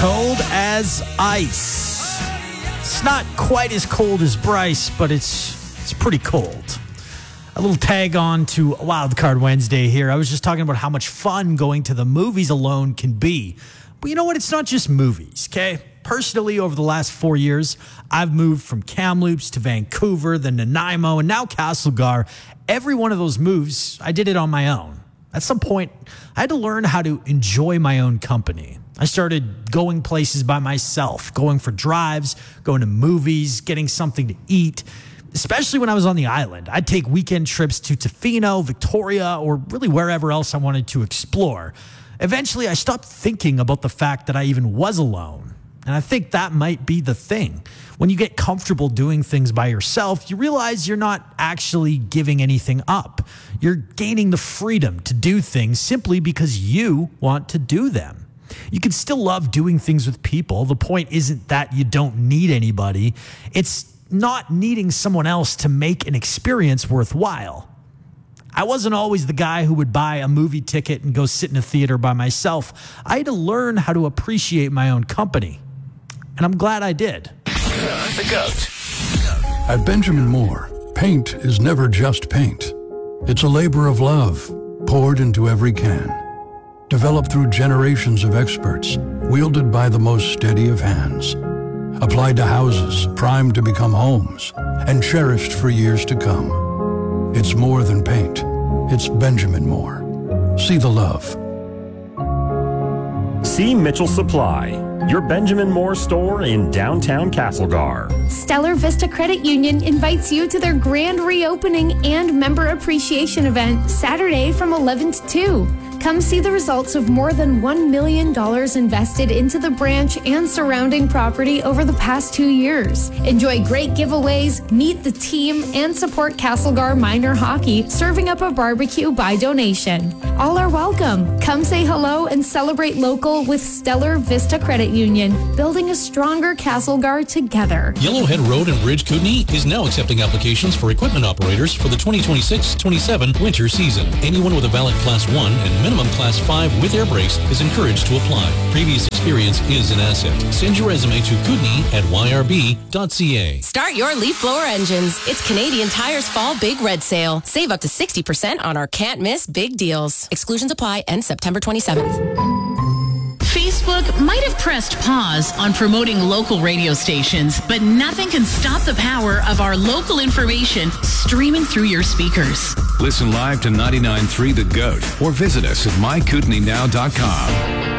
Cold as ice. It's not quite as cold as Bryce, but it's pretty cold. A little tag on to Wildcard Wednesday here. I was just talking about how much fun going to the movies alone can be. But you know what? It's not just movies, okay? Personally, over the last 4 years, I've moved from Kamloops to Vancouver, then Nanaimo, and now Castlegar. Every one of those moves, I did it on my own. At some point, I had to learn how to enjoy my own company. I started going places by myself, going for drives, going to movies, getting something to eat. Especially when I was on the island, I'd take weekend trips to Tofino, Victoria, or really wherever else I wanted to explore. Eventually, I stopped thinking about the fact that I even was alone. And I think that might be the thing. When you get comfortable doing things by yourself, you realize you're not actually giving anything up. You're gaining the freedom to do things simply because you want to do them. You can still love doing things with people. The point isn't that you don't need anybody. It's not needing someone else to make an experience worthwhile. I wasn't always the guy who would buy a movie ticket and go sit in a theater by myself. I had to learn how to appreciate my own company. And I'm glad I did. The GOAT. At Benjamin Moore, paint is never just paint. It's a labor of love poured into every can. Developed through generations of experts, wielded by the most steady of hands. Applied to houses primed to become homes and cherished for years to come. It's more than paint. It's Benjamin Moore. See the love. See Mitchell Supply, your Benjamin Moore store in downtown Castlegar. Stellar Vista Credit Union invites you to their grand reopening and member appreciation event Saturday from 11 to 2. Come see the results of more than $1 million invested into the branch and surrounding property over the past 2 years. Enjoy great giveaways, meet the team, and support Castlegar Minor Hockey, serving up a barbecue by donation. All are welcome. Come say hello and celebrate local with Stellar Vista Credit Union, building a stronger Castlegar together. Yellowhead Road and Bridge Kootenai is now accepting applications for equipment operators for the 2026-27 winter season. Anyone with a valid Class 1 and minimum Class 5 with air brakes is encouraged to apply. Previous experience is an asset. Send your resume to kootenai@yrb.ca. Start your leaf blower engines. It's Canadian Tire's Fall Big Red Sale. Save up to 60% on our can't miss big deals. Exclusions apply end September 27th. Facebook might have pressed pause on promoting local radio stations, but nothing can stop the power of our local information streaming through your speakers. Listen live to 99.3 The GOAT or visit us at mykootenaynow.com.